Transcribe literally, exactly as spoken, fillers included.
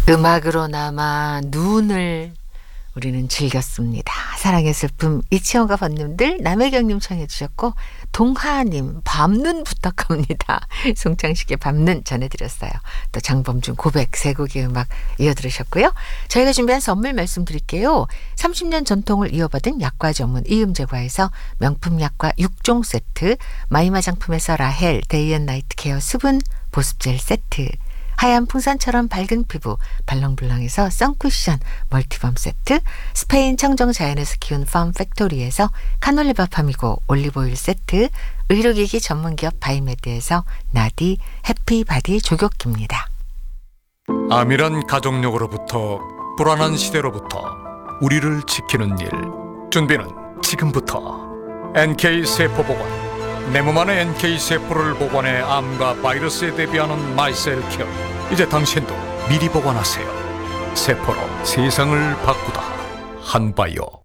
음악으로나마 눈을 우리는 즐겼습니다. 사랑의 슬픔 이치원과 번님들, 남혜경님 청해 주셨고, 동하님 밤눈 부탁합니다. 송창식의 밤눈 전해드렸어요. 또 장범준 고백 세 곡의 음악 이어들으셨고요. 저희가 준비한 선물 말씀드릴게요. 삼십 년 전통을 이어받은 약과 전문 이음제과에서 명품 약과 육 종 세트, 마이 화장품에서 라헬 데이앤나이트 케어 수분 보습젤 세트, 하얀 풍선처럼 밝은 피부 발랑블랑에서 선쿠션 멀티밤 세트, 스페인 청정 자연에서 키운 팜 팩토리에서 카놀리바 파미고 올리브오일 세트, 의료기기 전문기업 바이메드에서 나디 해피바디 조격기입니다. 암이란 가족력으로부터 불안한 시대로부터 우리를 지키는 일, 준비는 지금부터. 엔케이세포보건, 내 몸 안에 엔케이세포를 보관해 암과 바이러스에 대비하는 마이셀케어. 이제 당신도 미리 보관하세요. 세포로 세상을 바꾸다. 한바이오.